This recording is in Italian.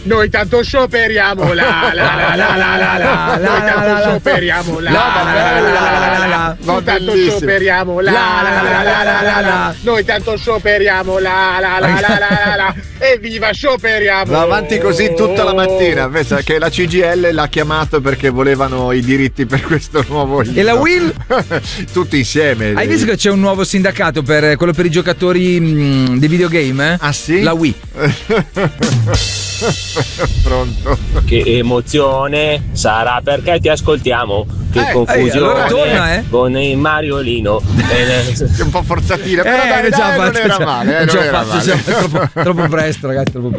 Noi tanto scioperiamo la noi tanto scioperiamo la noi tanto scioperiamo la noi tanto scioperiamo la evviva scioperiamo. Va avanti così tutta la mattina, pensa che la CGIL l'ha chiamato perché volevano i diritti per questo nuovo inno. E la Will? Tutti insieme. Hai visto che c'è un nuovo sindacato per quello per i giocatori dei videogame? Ah sì? La Wii. Pronto? Che emozione sarà perché ti ascoltiamo. Che confusione allora torna, con il Mariolino. È un po' forzatina, però dai, non era male. Non ce la faccio, troppo presto, ragazzi, troppo presto.